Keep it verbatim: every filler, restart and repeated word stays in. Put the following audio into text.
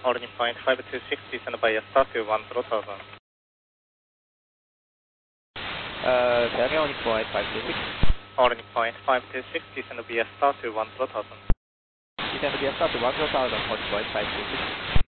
holding point five two six, descend via star to one zero thousand. Uh, tell me holding point five two six. Holding point five two six, descend via star to one zero thousand. Descend via star to one zero thousand, holding point five two six.